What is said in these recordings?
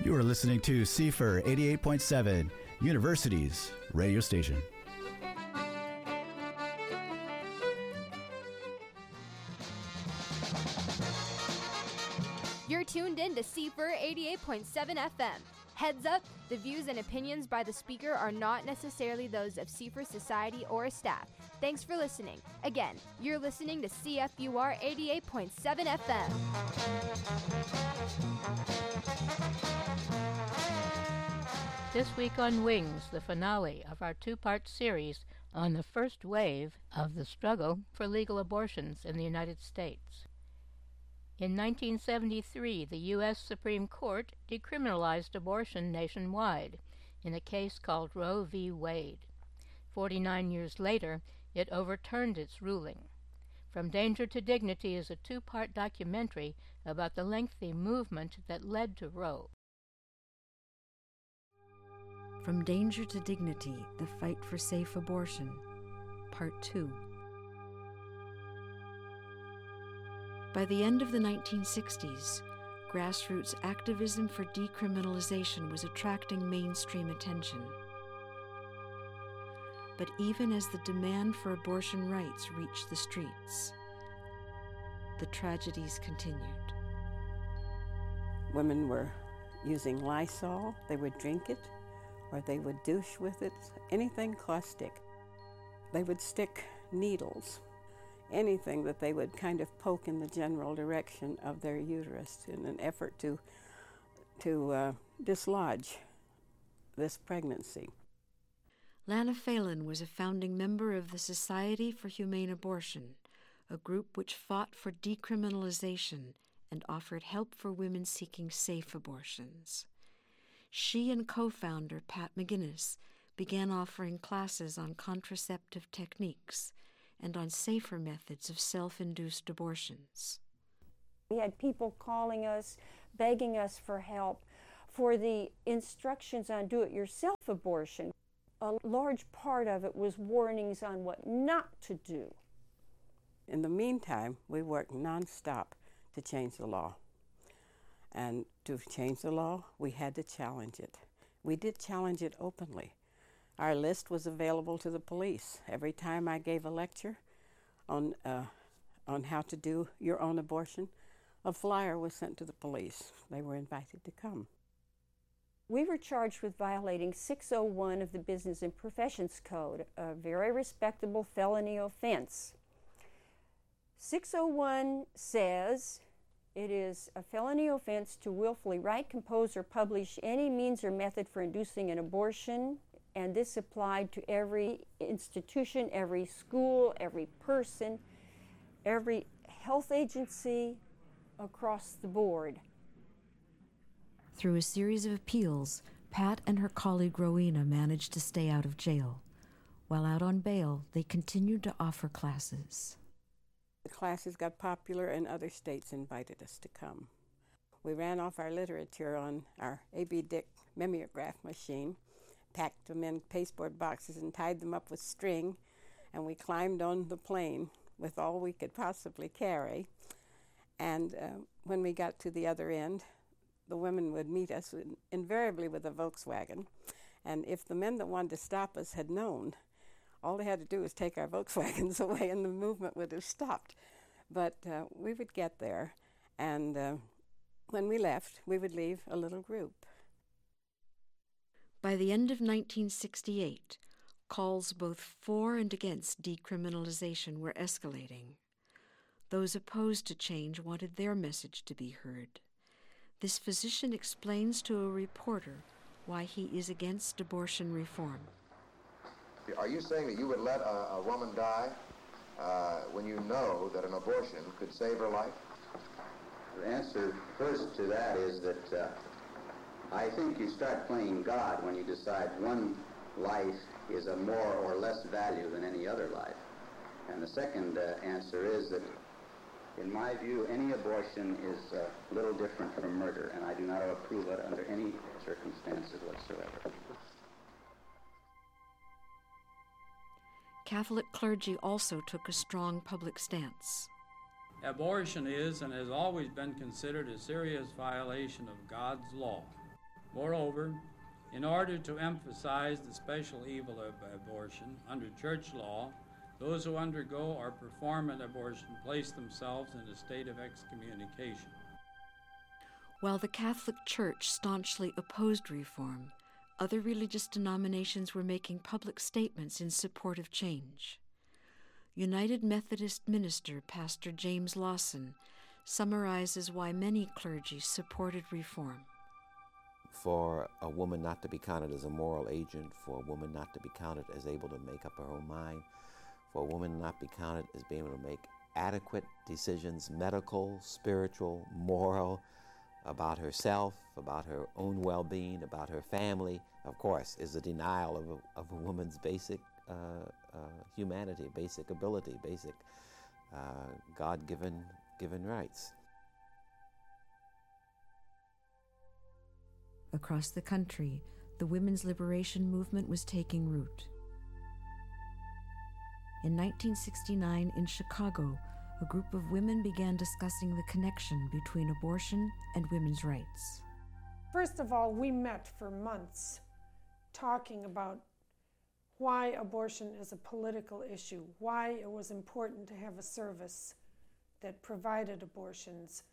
You are listening to CFR 88.7, University's radio station. You're tuned in to CFR 88.7 FM. Heads up, the views and opinions by the speaker are not necessarily those of CFR Society or staff. Thanks for listening. Again, you're listening to CFUR 88.7 FM. This week on Wings, the finale of our two-part series on the first wave of the struggle for legal abortions in the United States. In 1973, the U.S. Supreme Court decriminalized abortion nationwide in a case called Roe v. Wade. 49 years later, it overturned its ruling. From Danger to Dignity is a two-part documentary about the lengthy movement that led to Roe. From Danger to Dignity, The Fight for Safe Abortion, Part 2. By the end of the 1960s, grassroots activism for decriminalization was attracting mainstream attention. But even as the demand for abortion rights reached the streets, the tragedies continued. Women were using Lysol, they would drink it, or they would douche with it, anything caustic. They would stick needles, anything that they would kind of poke in the general direction of their uterus in an effort to dislodge this pregnancy. Lana Phelan was a founding member of the Society for Humane Abortion, a group which fought for decriminalization and offered help for women seeking safe abortions. She and co-founder Pat McGinnis began offering classes on contraceptive techniques and on safer methods of self-induced abortions. We had people calling us, begging us for help for the instructions on do-it-yourself abortion. A large part of it was warnings on what not to do. In the meantime, we worked nonstop to change the law. And to change the law, we had to challenge it. We did challenge it openly. Our list was available to the police. Every time I gave a lecture on how to do your own abortion, a flyer was sent to the police. They were invited to come. We were charged with violating 601 of the Business and Professions Code, a very respectable felony offense. 601 says it is a felony offense to willfully write, compose, or publish any means or method for inducing an abortion, and this applied to every institution, every school, every person, every health agency across the board. Through a series of appeals, Pat and her colleague Rowena managed to stay out of jail. While out on bail, they continued to offer classes. The classes got popular and other states invited us to come. We ran off our literature on our A.B. Dick mimeograph machine, packed them in pasteboard boxes and tied them up with string, and we climbed on the plane with all we could possibly carry. And when we got to the other end, the women would meet us invariably with a Volkswagen. And if the men that wanted to stop us had known, all they had to do was take our Volkswagens away and the movement would have stopped. But we would get there, and when we left, we would leave a little group. By the end of 1968, calls both for and against decriminalization were escalating. Those opposed to change wanted their message to be heard. This physician explains to a reporter why he is against abortion reform. Are you saying that you would let a woman die when you know that an abortion could save her life? The answer first to that is that I think you start playing God when you decide one life is of more or less value than any other life. And the second answer is that, in my view, any abortion is a little different from murder, and I do not approve it under any circumstances whatsoever. Catholic clergy also took a strong public stance. Abortion is and has always been considered a serious violation of God's law. Moreover, in order to emphasize the special evil of abortion, under church law, those who undergo or perform an abortion place themselves in a state of excommunication. While the Catholic Church staunchly opposed reform, other religious denominations were making public statements in support of change. United Methodist minister Pastor James Lawson summarizes why many clergy supported reform. For a woman not to be counted as a moral agent, for a woman not to be counted as able to make up her own mind, for a woman not be counted as being able to make adequate decisions, medical, spiritual, moral, about herself, about her own well-being, about her family, of course, is a denial of a woman's basic humanity, basic ability, basic God-given rights. Across the country, the women's liberation movement was taking root. In 1969, in Chicago, a group of women began discussing the connection between abortion and women's rights. First of all, we met for months talking about why abortion is a political issue, why it was important to have a service that provided abortions,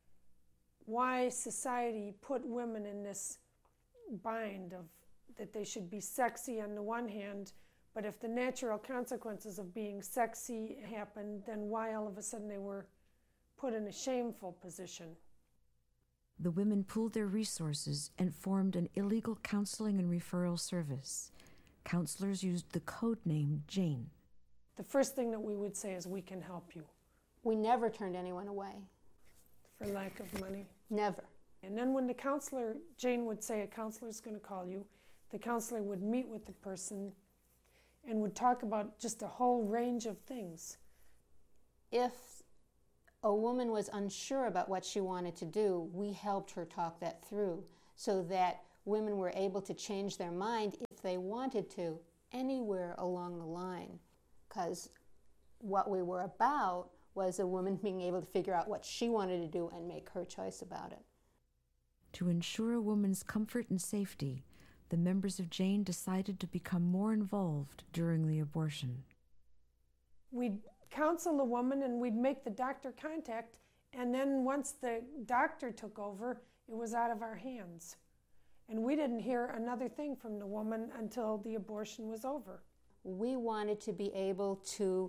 why society put women in this bind of that they should be sexy on the one hand, but if the natural consequences of being sexy happened, then why all of a sudden they were put in a shameful position. The women pooled their resources and formed an illegal counseling and referral service. Counselors used the code name Jane. The first thing that we would say is, we can help you. We never turned anyone away. For lack of money? Never. And then when the counselor, Jane would say, a counselor's going to call you, the counselor would meet with the person and would talk about just a whole range of things. If a woman was unsure about what she wanted to do, we helped her talk that through so that women were able to change their mind if they wanted to anywhere along the line. Because what we were about was a woman being able to figure out what she wanted to do and make her choice about it. To ensure a woman's comfort and safety, the members of Jane decided to become more involved during the abortion. We'd counsel a woman and we'd make the doctor contact, and then once the doctor took over, it was out of our hands. And we didn't hear another thing from the woman until the abortion was over. We wanted to be able to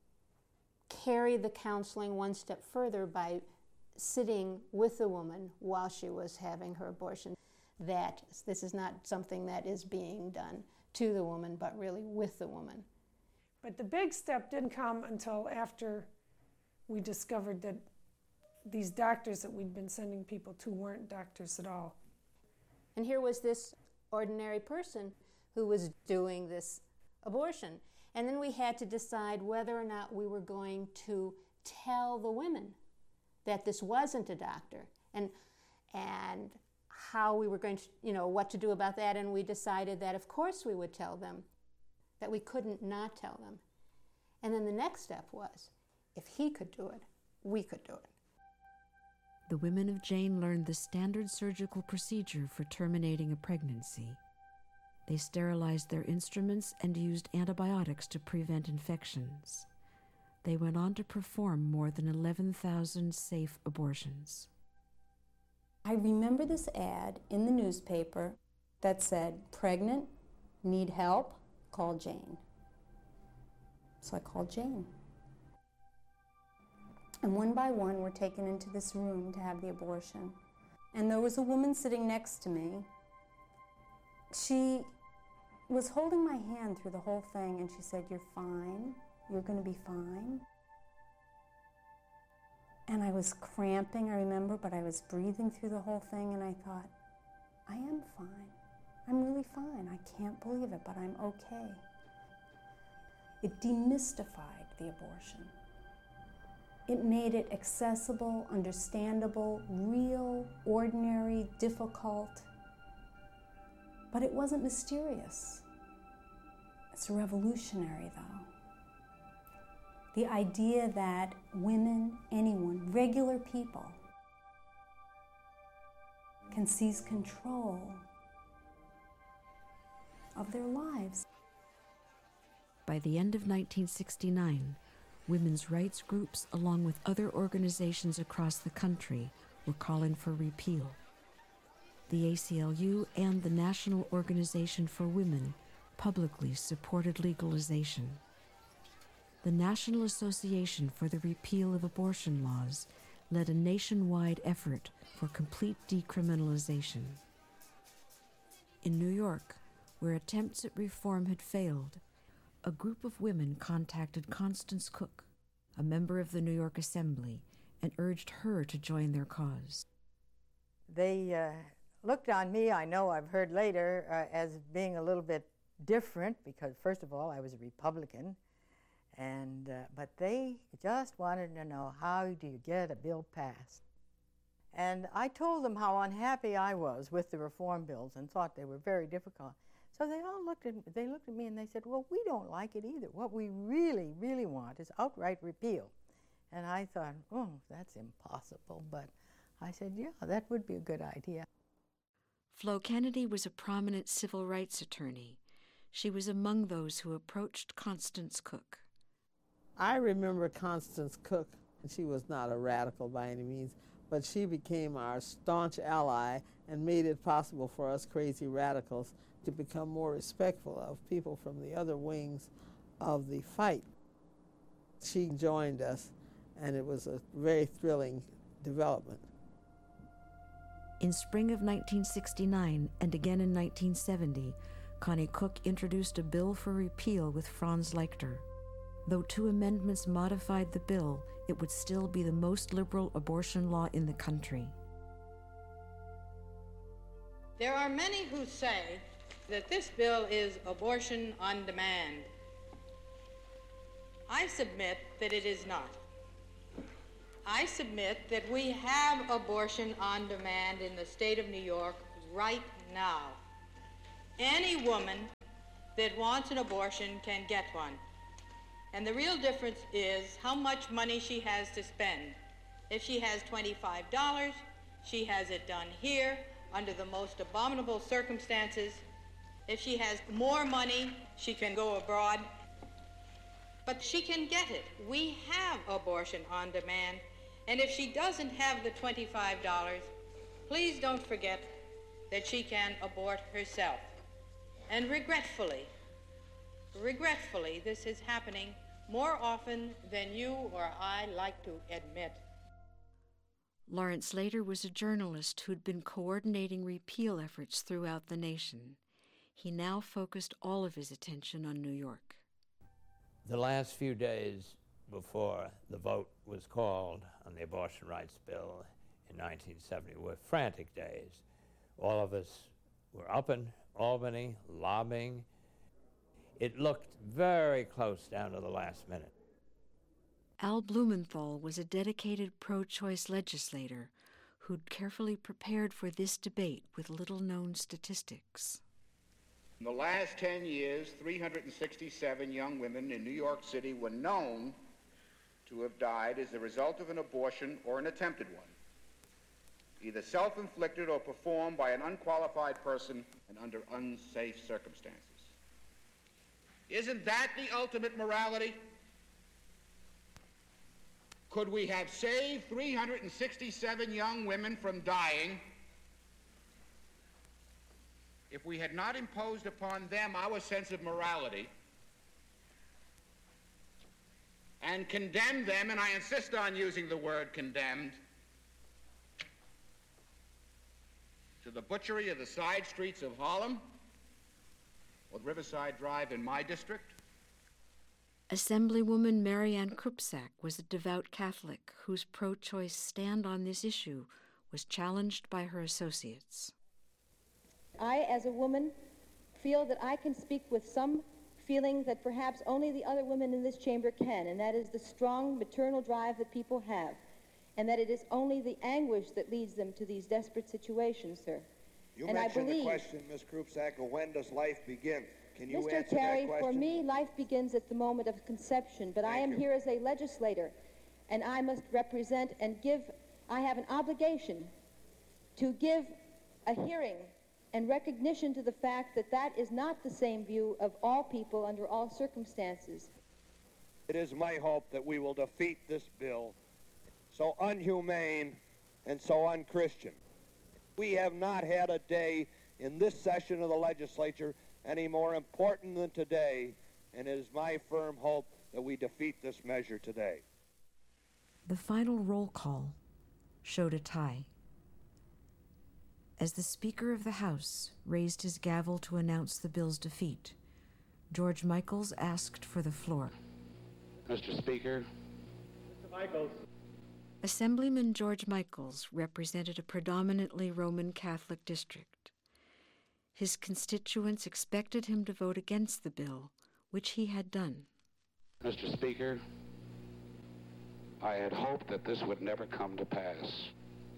carry the counseling one step further by sitting with the woman while she was having her abortion. That this is not something that is being done to the woman, but really with the woman. But the big step didn't come until after we discovered that these doctors that we'd been sending people to weren't doctors at all. And here was this ordinary person who was doing this abortion. And then we had to decide whether or not we were going to tell the women that this wasn't a doctor, and how we were going to, what to do about that. And we decided that of course we would tell them, that we couldn't not tell them. And then the next step was, if he could do it, we could do it. The women of Jane learned the standard surgical procedure for terminating a pregnancy. They sterilized their instruments and used antibiotics to prevent infections. They went on to perform more than 11,000 safe abortions. I remember this ad in the newspaper that said, "Pregnant, need help, call Jane." So I called Jane. And one by one were taken into this room to have the abortion. And there was a woman sitting next to me. She was holding my hand through the whole thing, and she said, "You're fine, you're going to be fine." And I was cramping, I remember, but I was breathing through the whole thing, and I thought, I am fine. I'm really fine. I can't believe it, but I'm okay. It demystified the abortion. It made it accessible, understandable, real, ordinary, difficult. But it wasn't mysterious. It's revolutionary, though. The idea that women, anyone, regular people, can seize control of their lives. By the end of 1969, women's rights groups, along with other organizations across the country, were calling for repeal. The ACLU and the National Organization for Women publicly supported legalization. The National Association for the Repeal of Abortion Laws led a nationwide effort for complete decriminalization. In New York, where attempts at reform had failed, a group of women contacted Constance Cook, a member of the New York Assembly, and urged her to join their cause. They looked on me, I know I've heard later, as being a little bit different because, first of all, I was a Republican, but they just wanted to know, how do you get a bill passed? And I told them how unhappy I was with the reform bills and thought they were very difficult. So they all looked at me and they said, well, we don't like it either. What we really, really want is outright repeal. And I thought, oh, that's impossible. But I said, yeah, that would be a good idea. Flo Kennedy was a prominent civil rights attorney. She was among those who approached Constance Cook. I remember Constance Cook. She was not a radical by any means, but she became our staunch ally and made it possible for us crazy radicals to become more respectful of people from the other wings of the fight. She joined us, and it was a very thrilling development. In spring of 1969 and again in 1970, Connie Cook introduced a bill for repeal with Franz Leichter. Though 2 amendments modified the bill, it would still be the most liberal abortion law in the country. There are many who say that this bill is abortion on demand. I submit that it is not. I submit that we have abortion on demand in the state of New York right now. Any woman that wants an abortion can get one. And the real difference is how much money she has to spend. If she has $25, she has it done here under the most abominable circumstances. If she has more money, she can go abroad. But she can get it. We have abortion on demand. And if she doesn't have the $25, please don't forget that she can abort herself. And regretfully, this is happening more often than you or I like to admit. Lawrence Leichter was a journalist who'd been coordinating repeal efforts throughout the nation. He now focused all of his attention on New York. The last few days before the vote was called on the abortion rights bill in 1970 were frantic days. All of us were up in Albany lobbying. It looked very close down to the last minute. Al Blumenthal was a dedicated pro-choice legislator who'd carefully prepared for this debate with little-known statistics. In the last 10 years, 367 young women in New York City were known to have died as a result of an abortion or an attempted one, either self-inflicted or performed by an unqualified person and under unsafe circumstances. Isn't that the ultimate morality? Could we have saved 367 young women from dying if we had not imposed upon them our sense of morality and condemned them, and I insist on using the word condemned, to the butchery of the side streets of Harlem or Riverside Drive in my district? Assemblywoman Marianne Krupczak was a devout Catholic whose pro-choice stand on this issue was challenged by her associates. I, as a woman, feel that I can speak with some feeling that perhaps only the other women in this chamber can, and that is the strong maternal drive that people have, and that it is only the anguish that leads them to these desperate situations, sir. You and mentioned I believe, the question, Ms. Krupczak, of when does life begin? Can you Mr. answer Terry, that question? for me, life begins at the moment of conception, but I am here as a legislator, and I must represent and give, I have an obligation to give a hearing and recognition to the fact that that is not the same view of all people under all circumstances. It is my hope that we will defeat this bill, so unhumane and so unchristian. We have not had a day in this session of the legislature any more important than today, and it is my firm hope that we defeat this measure today. The final roll call showed a tie. As the Speaker of the House raised his gavel to announce the bill's defeat, George Michaels asked for the floor. Mr. Speaker. Mr. Michaels. Assemblyman George Michaels represented a predominantly Roman Catholic district. His constituents expected him to vote against the bill, which he had done. Mr. Speaker, I had hoped that this would never come to pass.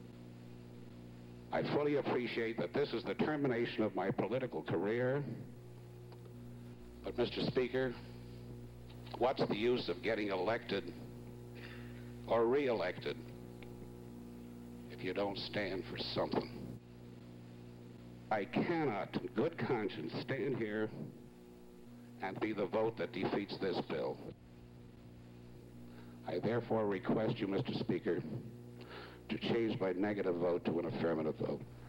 I fully appreciate that this is the termination of my political career. But, Mr. Speaker, what's the use of getting elected or re-elected if you don't stand for something? I cannot, in good conscience, stand here and be the vote that defeats this bill. I therefore request you, Mr. Speaker, to change my negative vote to an affirmative vote.